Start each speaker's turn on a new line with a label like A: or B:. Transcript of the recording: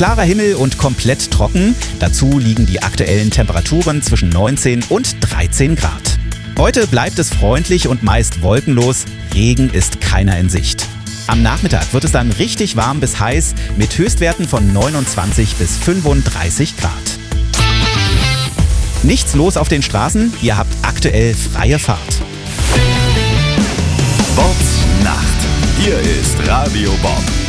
A: Klarer Himmel und komplett trocken. Dazu liegen die aktuellen Temperaturen zwischen 19 und 13 Grad. Heute bleibt es freundlich und meist wolkenlos. Regen ist keiner in Sicht. Am Nachmittag wird es dann richtig warm bis heiß mit Höchstwerten von 29 bis 35 Grad. Nichts los auf den Straßen, ihr habt aktuell freie Fahrt.
B: Bobs Nacht. Hier ist Radio Bob.